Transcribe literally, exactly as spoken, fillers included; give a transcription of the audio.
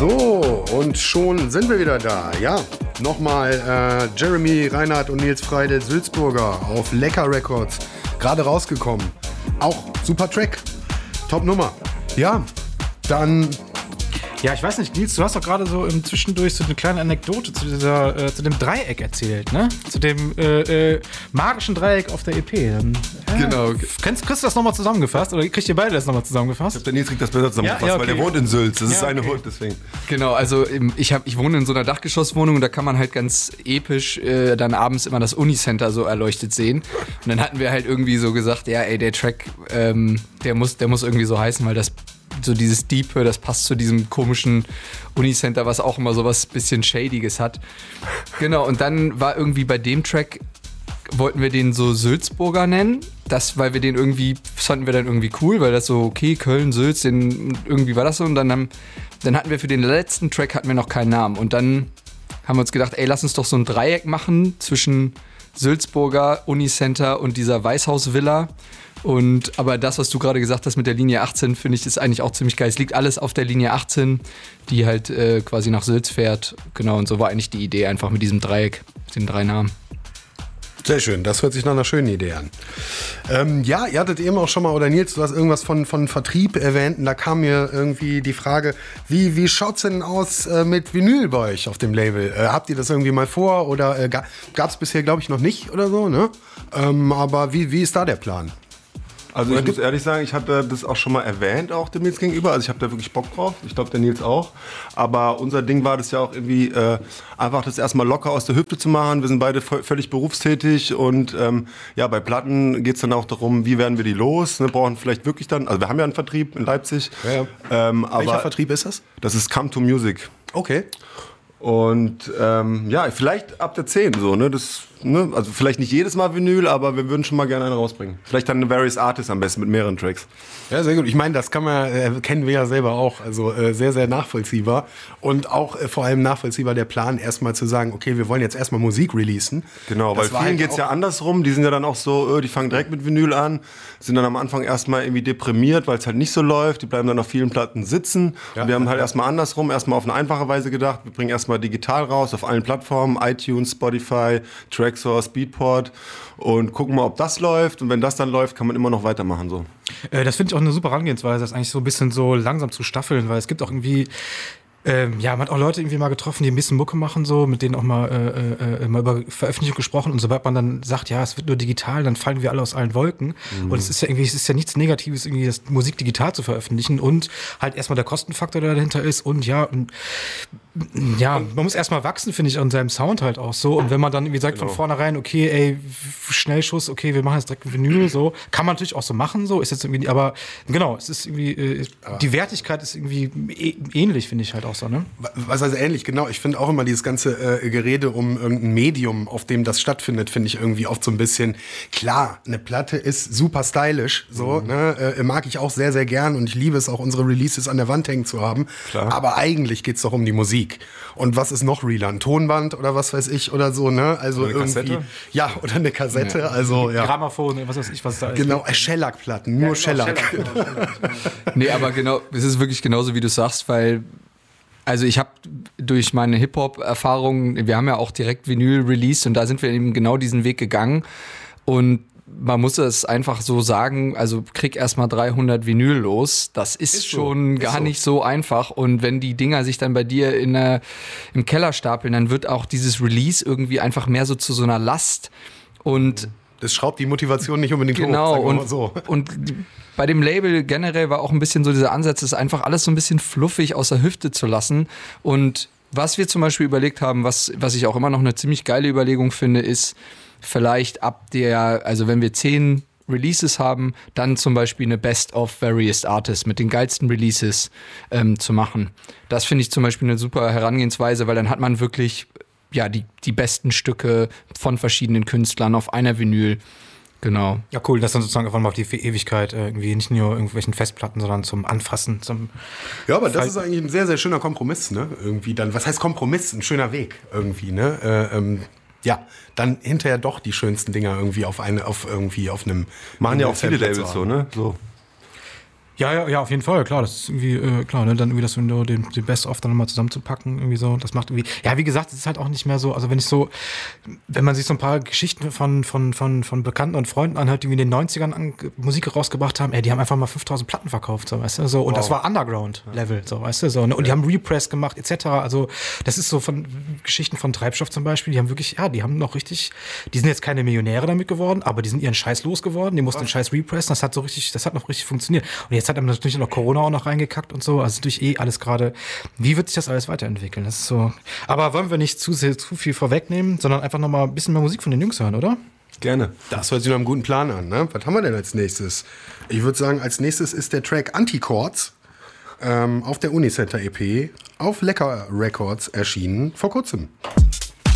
So, und schon sind wir wieder da. Ja, nochmal äh, Jeremy Reinhardt und Nils Freidel Sulzburger auf Lecker Records. Gerade rausgekommen. Auch super Track. Top Nummer. Ja, dann... Ja, ich weiß nicht, Nils, du hast doch gerade so im Zwischendurch so eine kleine Anekdote zu dieser, äh, zu dem Dreieck erzählt, ne? Zu dem äh, äh, magischen Dreieck auf der E P. Dann, ja, genau. Kennst, kriegst du das nochmal zusammengefasst oder kriegt ihr beide das nochmal zusammengefasst? Ich glaube, der Nils kriegt das besser zusammengefasst, ja, ja, okay. Weil der wohnt in Sülz. Das ja, ist seine okay. Hut, deswegen. Genau, also ich, hab, ich wohne in so einer Dachgeschosswohnung und da kann man halt ganz episch äh, dann abends immer das Unicenter so erleuchtet sehen. Und dann hatten wir halt irgendwie so gesagt, ja, ey, der Track, ähm, der muss, der muss irgendwie so heißen, weil das so dieses Diepe, das passt zu diesem komischen Unicenter, was auch immer so was bisschen Shadiges hat. Genau, und dann war irgendwie bei dem Track, wollten wir den so Sulzburger nennen, das, weil wir den irgendwie, das fanden wir dann irgendwie cool, weil das so, okay, Köln, Sülz, den, irgendwie war das so. Und dann, haben, dann hatten wir für den letzten Track hatten wir noch keinen Namen. Und dann haben wir uns gedacht, ey, lass uns doch so ein Dreieck machen zwischen Sulzburger, Unicenter und dieser Weißhaus-Villa. Und aber das, was du gerade gesagt hast mit der Linie achtzehn, finde ich, ist eigentlich auch ziemlich geil. Es liegt alles auf der Linie achtzehn, die halt äh, quasi nach Sülz fährt. Genau, und so war eigentlich die Idee einfach mit diesem Dreieck, mit den drei Namen. Sehr schön, das hört sich nach einer schönen Idee an. Ähm, ja, ihr hattet eben auch schon mal, oder Nils, du hast irgendwas von, von Vertrieb erwähnt und da kam mir irgendwie die Frage, wie, wie schaut's denn aus äh, mit Vinyl bei euch auf dem Label? Äh, habt ihr das irgendwie mal vor oder äh, ga, gab's bisher, glaube ich, noch nicht oder so, ne? Ähm, aber wie, wie ist da der Plan? Also ich muss ehrlich sagen, ich hatte das auch schon mal erwähnt, auch dem Nils gegenüber. Also ich habe da wirklich Bock drauf. Ich glaube, der Nils auch. Aber unser Ding war das ja auch irgendwie, äh, einfach das erstmal locker aus der Hüfte zu machen. Wir sind beide v- völlig berufstätig und ähm, ja, bei Platten geht es dann auch darum, wie werden wir die los. Ne? Brauchen vielleicht wirklich dann, also wir haben ja einen Vertrieb in Leipzig. Ja, ja. Ähm, aber welcher Vertrieb ist das? Das ist Come to Music. Okay. Und ähm, ja, vielleicht ab der zehn so, ne? Das, ne? Also vielleicht nicht jedes Mal Vinyl, aber wir würden schon mal gerne einen rausbringen. Vielleicht dann eine Various Artists am besten mit mehreren Tracks. Ja, sehr gut. Ich meine, das kann man, äh, kennen wir ja selber auch. Also äh, sehr, sehr nachvollziehbar. Und auch äh, vor allem nachvollziehbar der Plan, erstmal zu sagen, okay, wir wollen jetzt erstmal Musik releasen. Genau, das weil vielen halt geht's ja andersrum. Die sind ja dann auch so, äh, die fangen direkt mit Vinyl an, sind dann am Anfang erstmal irgendwie deprimiert, weil es halt nicht so läuft. Die bleiben dann auf vielen Platten sitzen. Ja, und wir haben halt ja. erstmal andersrum, erstmal auf eine einfache Weise gedacht. Wir bringen erstmal digital raus, auf allen Plattformen, iTunes, Spotify, Traxsource, Beatport und gucken mal, ob das läuft. Und wenn das dann läuft, kann man immer noch weitermachen. So. Äh, das finde ich auch eine super Herangehensweise, das eigentlich so ein bisschen so langsam zu staffeln, weil es gibt auch irgendwie Ähm, ja, man hat auch Leute irgendwie mal getroffen, die ein bisschen Mucke machen, so, mit denen auch mal, äh, äh, mal über Veröffentlichung gesprochen. Und sobald man dann sagt, ja, es wird nur digital, dann fallen wir alle aus allen Wolken. Mhm. Und es ist ja irgendwie, es ist ja nichts Negatives, irgendwie das Musik digital zu veröffentlichen und halt erstmal der Kostenfaktor, der dahinter ist. Und ja, und ja, man muss erstmal wachsen, finde ich, an seinem Sound halt auch so. Und wenn man dann irgendwie sagt genau. von vornherein, okay, ey, Schnellschuss, okay, wir machen jetzt direkt ein Vinyl, so, kann man natürlich auch so machen, so, ist jetzt irgendwie, aber genau, es ist irgendwie, äh, die Wertigkeit ist irgendwie äh, ähnlich, finde ich halt auch so, ne? Was heißt ähnlich, genau. Ich finde auch immer dieses ganze äh, Gerede um irgendein Medium, auf dem das stattfindet, finde ich irgendwie oft so ein bisschen, klar, eine Platte ist super stylisch, so, mhm. ne, äh, mag ich auch sehr, sehr gern und ich liebe es auch, unsere Releases an der Wand hängen zu haben, klar. Aber eigentlich geht's doch um die Musik. Und was ist noch realer? Ein Tonband oder was weiß ich oder so, ne? Also oder eine irgendwie. Kassette? Ja, oder eine Kassette, ja. also ja. Grammophon, was weiß ich, was da ist. Genau, Shellac-Platten, nur ja, genau, Shellac. Shellac. Nee, aber genau, es ist wirklich genauso, wie du sagst, weil also ich habe durch meine Hip-Hop-Erfahrungen, wir haben ja auch direkt Vinyl released und da sind wir eben genau diesen Weg gegangen und man muss es einfach so sagen, also krieg erstmal dreihundert Vinyl los. Das ist, ist schon so. gar ist so. nicht so einfach. Und wenn die Dinger sich dann bei dir in der, im Keller stapeln, dann wird auch dieses Release irgendwie einfach mehr so zu so einer Last. Und das schraubt die Motivation nicht unbedingt genau, hoch. Genau, und, so. und bei dem Label generell war auch ein bisschen so dieser Ansatz, es einfach alles so ein bisschen fluffig aus der Hüfte zu lassen. Und was wir zum Beispiel überlegt haben, was, was ich auch immer noch eine ziemlich geile Überlegung finde, ist, vielleicht ab der, also wenn wir zehn Releases haben, dann zum Beispiel eine Best of Various Artists mit den geilsten Releases ähm, zu machen. Das finde ich zum Beispiel eine super Herangehensweise, weil dann hat man wirklich ja die, die besten Stücke von verschiedenen Künstlern auf einer Vinyl. Genau. Ja, cool, das dann sozusagen einfach mal auf die Ewigkeit irgendwie nicht nur irgendwelchen Festplatten, sondern zum Anfassen, zum Ja, aber das Fall- ist eigentlich ein sehr, sehr schöner Kompromiss, ne? Irgendwie dann, was heißt Kompromiss? Ein schöner Weg irgendwie, ne? Äh, ähm, ja, dann hinterher doch die schönsten Dinger irgendwie auf eine, auf irgendwie auf einem. Machen ja auch viele Labels so, ne? So. Ja, ja, ja, auf jeden Fall, klar. Das ist irgendwie, äh, klar, ne? Dann irgendwie das Window, den, den Best-of dann nochmal zusammenzupacken, irgendwie so. Das macht irgendwie. Ja, wie gesagt, es ist halt auch nicht mehr so, also wenn ich so, wenn man sich so ein paar Geschichten von, von, von, von Bekannten und Freunden anhört, die in den neunzigern an, Musik rausgebracht haben, ey, die haben einfach mal fünftausend Platten verkauft, so, weißt du, so. Und wow. Das war Underground-Level, so, weißt du, so. Ne? Und die haben Repress gemacht, et cetera. Also, das ist so von Geschichten von Treibstoff zum Beispiel, die haben wirklich, ja, die haben noch richtig, die sind jetzt keine Millionäre damit geworden, aber die sind ihren Scheiß losgeworden, die mussten den Scheiß repressen, das hat so richtig, das hat noch richtig funktioniert. Und jetzt hat einem natürlich noch Corona auch noch reingekackt und so, also natürlich eh alles gerade, wie wird sich das alles weiterentwickeln? Das ist so. Aber wollen wir nicht zu, sehr, zu viel vorwegnehmen, sondern einfach noch mal ein bisschen mehr Musik von den Jungs hören, oder? Gerne. Das hört sich nach einem guten Plan an, ne? Was haben wir denn als nächstes? Ich würde sagen, als nächstes ist der Track Antichords ähm, auf der Unicenter E P auf Lecker Records erschienen vor kurzem.